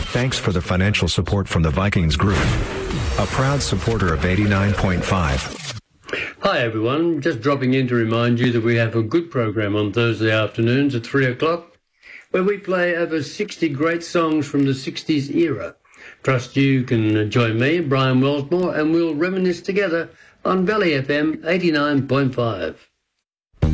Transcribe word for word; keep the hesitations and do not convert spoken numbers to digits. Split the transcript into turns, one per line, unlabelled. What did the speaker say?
Thanks for the financial support from the Vikings Group, a proud supporter of eighty-nine point five.
Hi everyone, just dropping in to remind you that we have a good program on Thursday afternoons at three o'clock where we play over sixty great songs from the sixties era. Trust you can join me, Brian Wellsmore, and we'll reminisce together on Valley F M eighty-nine point five.